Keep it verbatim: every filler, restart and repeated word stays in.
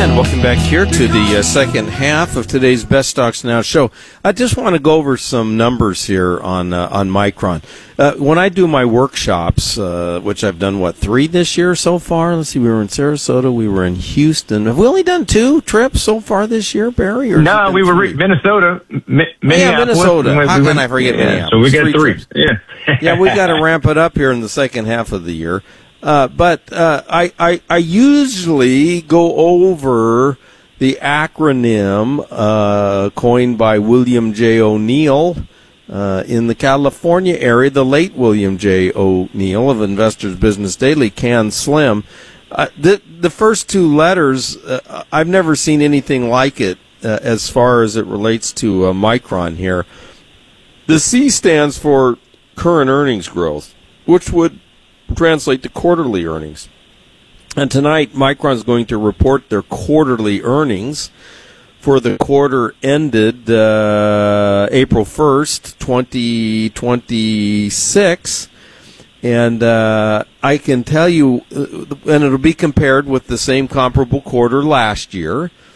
And welcome back here to the uh, second half of today's Best Stocks Now show. I just want to go over some numbers here on uh, on Micron. Uh, when I do my workshops, uh, which I've done, what, three this year so far? Let's see, we were in Sarasota, we were in Houston. Have we only done two trips so far this year, Barry? Or no, we were re- Minnesota, Mi- Minneapolis. Yeah, Minnesota. We, How we can went, I forget yeah, Minneapolis? So we got three. three. Trips. Yeah, yeah, we got to ramp it up here in the second half of the year. Uh, but uh, I, I I usually go over the acronym uh, coined by William J. O'Neill uh, in the California area, the late William J. O'Neill of Investors Business Daily, CAN SLIM. Uh, the, the first two letters, uh, I've never seen anything like it uh, as far as it relates to uh, Micron here. The C stands for current earnings growth, which would translate to quarterly earnings. And tonight, Micron's going to report their quarterly earnings for the quarter ended uh, April first, twenty twenty-six. And uh, I can tell you, uh, and it'll be compared with the same comparable quarter last year.